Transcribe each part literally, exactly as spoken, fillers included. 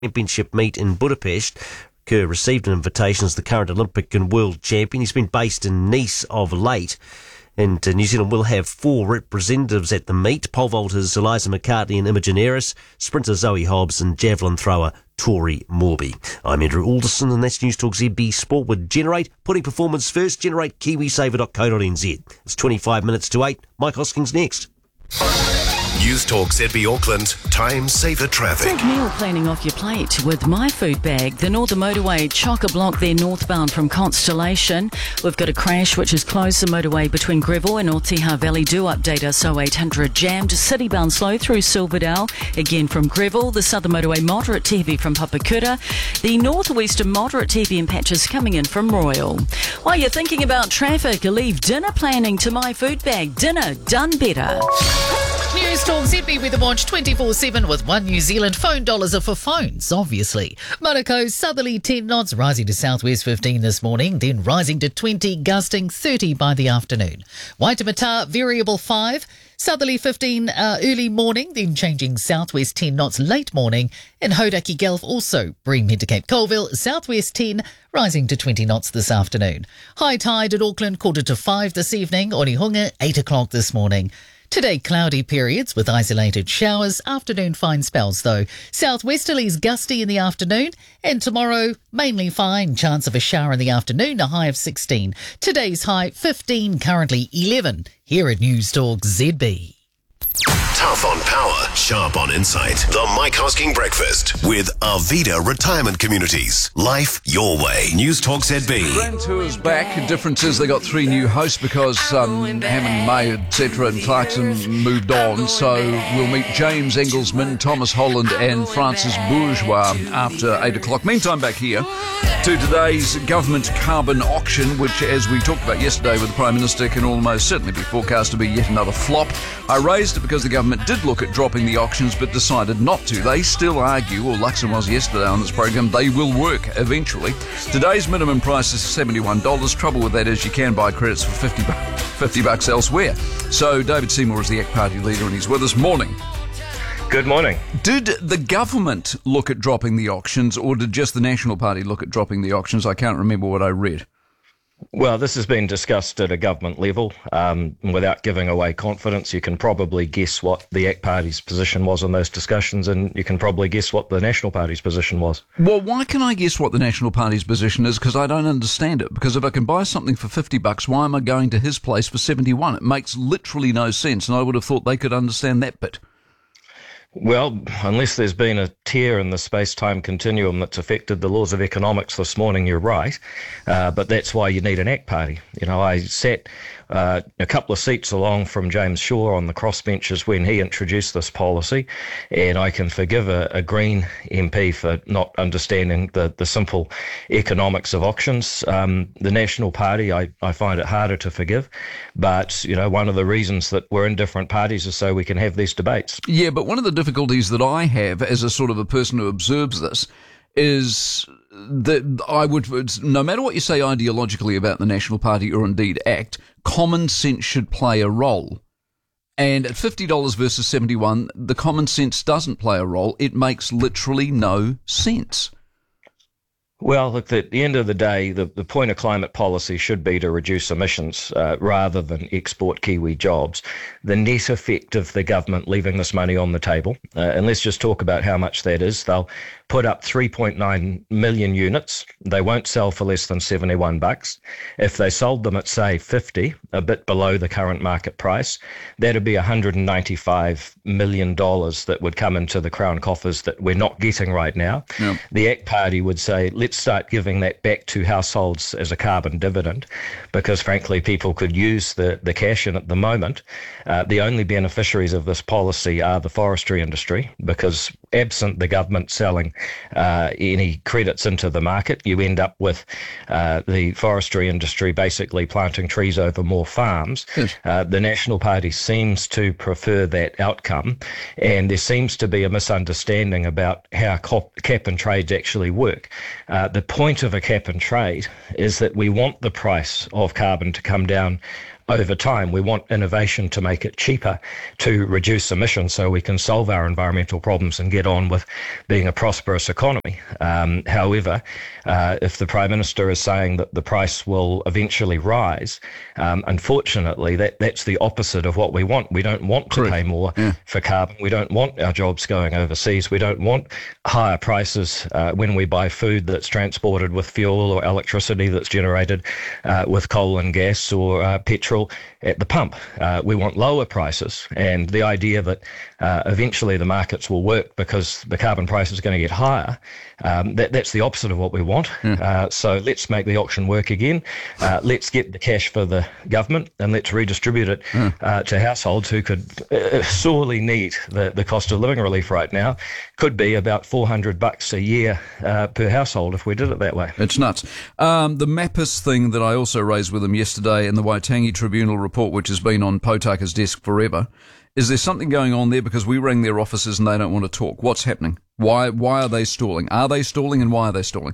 Championship meet in Budapest. Kerr received an invitation as the current Olympic and world champion. He's been based in Nice of late. And uh, New Zealand will have four representatives at the meet. Pole vaulters Eliza McCartney and Imogen Harris, sprinter Zoe Hobbs and javelin thrower Tori Morby. I'm Andrew Alderson and that's News Talk Z B Sport with Generate. Putting performance first, generate kiwi saver dot co dot n z. It's twenty-five minutes to eight. Mike Hoskins next. News Talk Z B Auckland, time saver traffic. Think meal planning off your plate with My Food Bag. The Northern Motorway chock-a-block there northbound from Constellation. We've got a crash which has closed the motorway between Greville and North Tiha Valley. Do update us oh eight hundred jammed. Citybound slow through Silverdale. Again from Greville. The Southern Motorway moderate to heavy from Papakura. The northwestern moderate to heavy in patches coming in from Royal. While you're thinking about traffic, leave dinner planning to My Food Bag. Dinner done better. News Talk Z B Weather Watch twenty-four seven with One New Zealand. Phone dollars are for phones, obviously. Manukau, southerly ten knots, rising to southwest fifteen this morning, then rising to twenty, gusting thirty by the afternoon. Waitemata, variable five, southerly fifteen uh, early morning, then changing southwest ten knots late morning. And Hodaki Gulf also, Bream head to Cape Colville, southwest ten, rising to twenty knots this afternoon. High tide at Auckland, quarter to five this evening. Onehunga, eight o'clock this morning. Today, cloudy periods with isolated showers. Afternoon fine spells, though. Southwesterlies gusty in the afternoon. And tomorrow, mainly fine. Chance of a shower in the afternoon, a high of sixteen. Today's high, fifteen, currently eleven. Here at News Talk Z B. Tough on power, sharp on insight. The Mike Hosking Breakfast with Arvida Retirement Communities. Life your way. News Talk Z B. Grand Tour's back. The difference is they got three new hosts because um, Hammond, May, et cetera and Clarkson moved on. So we'll meet James Engelsman, Thomas Holland and Francis Bourgeois after eight o'clock. Meantime, back here to today's government carbon auction, which, as we talked about yesterday with the Prime Minister, can almost certainly be forecast to be yet another flop. I raised it because the government did look at dropping the auctions but decided not to. They still argue, or Luxon was yesterday on this program, they will work eventually. Today's minimum price is seventy-one dollars. Trouble with that is you can buy credits for fifty, bu- fifty bucks elsewhere. So David Seymour is the A C T Party leader and he's with us. Morning. Good morning. Did the government look at dropping the auctions or did just the National Party look at dropping the auctions? I can't remember what I read. Well, this has been discussed at a government level. Um, without giving away confidence, you can probably guess what the A C T Party's position was in those discussions, and you can probably guess what the National Party's position was. Well, why can I guess what the National Party's position is? Because I don't understand it. Because if I can buy something for fifty bucks, why am I going to his place for seventy-one? It makes literally no sense, and I would have thought they could understand that bit. Well, unless there's been a tear in the space-time continuum that's affected the laws of economics this morning, you're right. Uh, but that's why you need an A C T Party. You know, I sat uh, a couple of seats along from James Shaw on the crossbenches when he introduced this policy, and I can forgive a, a Green M P for not understanding the, the simple economics of auctions. Um, the National Party, I, I find it harder to forgive. But, you know, one of the reasons that we're in different parties is so we can have these debates. Yeah, but one of the difficulties that I have as a sort of a person who observes this is that I would, no matter what you say ideologically about the National Party or indeed A C T, common sense should play a role. And at fifty dollars versus seventy-one, the common sense doesn't play a role. It makes literally no sense. Well, look, at the end of the day, the, the point of climate policy should be to reduce emissions uh, rather than export Kiwi jobs. The net effect of the government leaving this money on the table, uh, and let's just talk about how much that is. They'll put up three point nine million units. They won't sell for less than seventy-one bucks. If they sold them at, say, fifty, a bit below the current market price, that'd be one hundred ninety-five million dollars that would come into the Crown coffers that we're not getting right now. Yep. The A C T Party would say, let's start giving that back to households as a carbon dividend, because frankly, people could use the, the cash in at the moment. Uh, the only beneficiaries of this policy are the forestry industry, because absent the government selling uh, any credits into the market, you end up with uh, the forestry industry basically planting trees over more farms. Yes. Uh, the National Party seems to prefer that outcome, and there seems to be a misunderstanding about how cap and trades actually work. Uh, the point of a cap and trade is that we want the price of carbon to come down over time. We want innovation to make it cheaper to reduce emissions so we can solve our environmental problems and get on with being a prosperous economy. Um, however, uh, if the Prime Minister is saying that the price will eventually rise, um, unfortunately, that, that's the opposite of what we want. We don't want to Correct. pay more Yeah. for carbon. We don't want our jobs going overseas. We don't want higher prices uh, when we buy food that's transported with fuel or electricity that's generated uh, with coal and gas or uh, petrol at the pump. Uh, we want lower prices, and the idea that uh, eventually the markets will work because the carbon price is going to get higher, um, that, that's the opposite of what we want. Yeah. Uh, so let's make the auction work again. Uh, let's get the cash for the government and let's redistribute it Yeah. uh, to households who could uh, sorely need the, the cost of living relief right now. Could be about four hundred bucks a year uh, per household if we did it that way. It's nuts. Um, the MAPIS thing that I also raised with them yesterday in the Waitangi Tribunal report, which has been on Potaka's desk forever, is there something going on there? Because we rang their offices and they don't want to talk. What's happening? Why Why are they stalling? Are they stalling, and why are they stalling?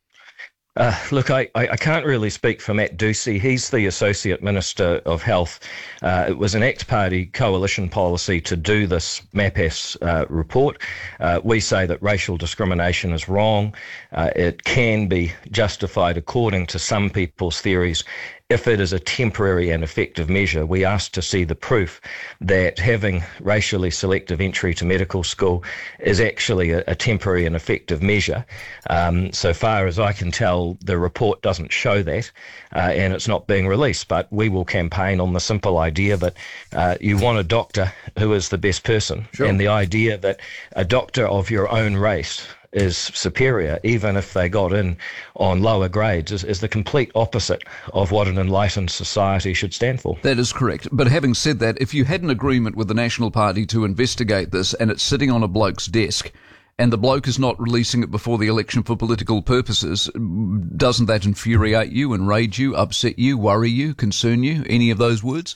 Uh, look, I, I can't really speak for Matt Ducey. He's the Associate Minister of Health. Uh, it was an ACT Party coalition policy to do this MAPIS uh, report. Uh, we say that racial discrimination is wrong. Uh, it can be justified according to some people's theories if it is a temporary and effective measure. We asked to see the proof that having racially selective entry to medical school is actually a, a temporary and effective measure. Um, so far as I can tell, the report doesn't show that, uh, and it's not being released. But we will campaign on the simple idea that uh, you want a doctor who is the best person, Sure. and the idea that a doctor of your own race is superior, even if they got in on lower grades, is, is the complete opposite of what an enlightened society should stand for. That is correct. But having said that, if you had an agreement with the National Party to investigate this and it's sitting on a bloke's desk and the bloke is not releasing it before the election for political purposes, doesn't that infuriate you, enrage you, upset you, worry you, concern you? Any of those words?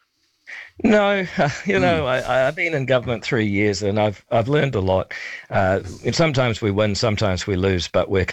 No, uh, you know, I, I've been in government three years and I've I've learned a lot. Uh, and sometimes we win, sometimes we lose, but we're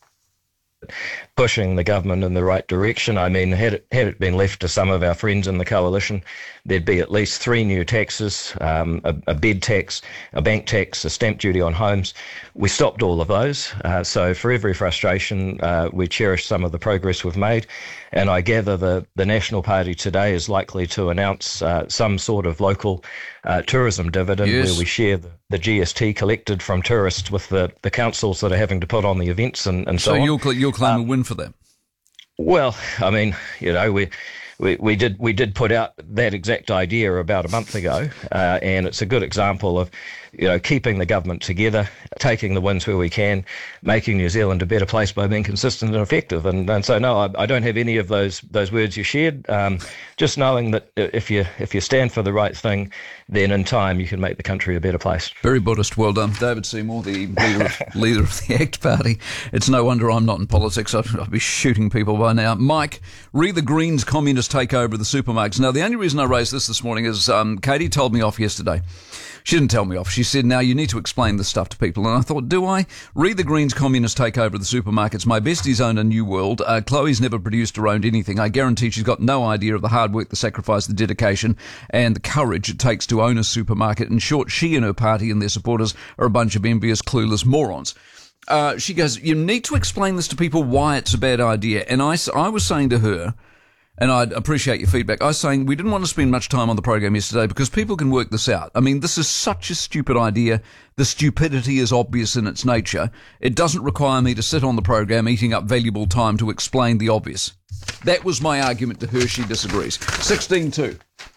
pushing the government in the right direction. I mean, had it, had it been left to some of our friends in the coalition, there'd be at least three new taxes, um, a, a bed tax, a bank tax, a stamp duty on homes. We stopped all of those. Uh, so for every frustration, uh, we cherish some of the progress we've made. And I gather the, the National Party today is likely to announce uh, some sort of local uh, tourism dividend Yes. where we share the, the G S T collected from tourists with the, the councils that are having to put on the events and, and so, So on. you'll, cl- you'll claim Um, a win for that? Well, I mean, you know, we we, we did we did put out that exact idea about a month ago, uh, and it's a good example of, you know, keeping the government together, taking the wins where we can, making New Zealand a better place by being consistent and effective. And, and so, no, I, I don't have any of those those words you shared. Um, just knowing that if you if you stand for the right thing, then in time you can make the country a better place. Very Buddhist. Well done. David Seymour, the leader of, leader of the ACT Party. It's no wonder I'm not in politics. I'd, I'd be shooting people by now. Mike, re the Greens communist takeover of the supermarkets. Now, the only reason I raised this this morning is um, Katie told me off yesterday. She didn't tell me off. She said, now you need to explain this stuff to people. And I thought, do I? Read the Greens communist takeover of the supermarkets. My besties own a New World. Uh, Chloe's never produced or owned anything. I guarantee she's got no idea of the hard work, the sacrifice, the dedication and the courage it takes to own a supermarket. In short, she and her party and their supporters are a bunch of envious, clueless morons. Uh, she goes, you need to explain this to people why it's a bad idea. And I, I was saying to her, and I'd appreciate your feedback, I was saying we didn't want to spend much time on the program yesterday because people can work this out. I mean, this is such a stupid idea. The stupidity is obvious in its nature. It doesn't require me to sit on the program eating up valuable time to explain the obvious. That was my argument to her. She disagrees. sixteen two.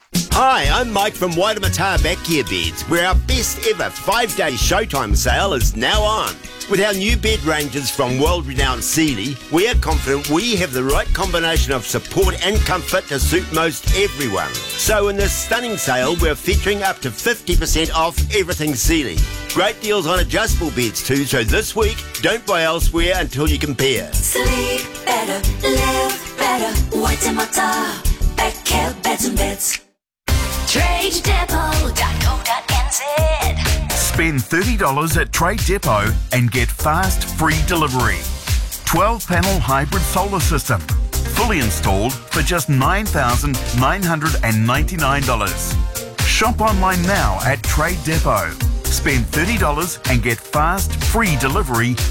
Hi, I'm Mike from Waitemata Backyard Beds, where our best ever five-day Showtime sale is now on. With our new bed ranges from world-renowned Sealy, we are confident we have the right combination of support and comfort to suit most everyone. So in this stunning sale, we're featuring up to fifty percent off everything Sealy. Great deals on adjustable beds too, so this week, don't buy elsewhere until you compare. Sleep better, live better, Waitemata Backyard Beds and Beds. trade depot dot co dot n z. Spend thirty dollars at Trade Depot and get fast, free delivery. twelve panel hybrid solar system, fully installed for just nine thousand nine hundred ninety-nine dollars. Shop online now at Trade Depot. Spend thirty dollars and get fast, free delivery